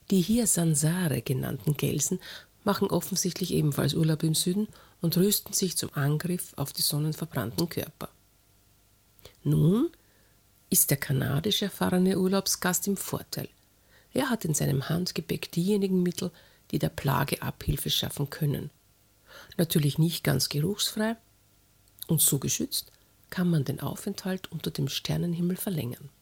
Die hier Sansare genannten Gelsen machen offensichtlich ebenfalls Urlaub im Süden und rüsten sich zum Angriff auf die sonnenverbrannten Körper. Nun ist der kanadisch erfahrene Urlaubsgast im Vorteil. Er hat in seinem Handgepäck diejenigen Mittel, die der Plage Abhilfe schaffen können. Natürlich nicht ganz geruchsfrei, und so geschützt kann man den Aufenthalt unter dem Sternenhimmel verlängern.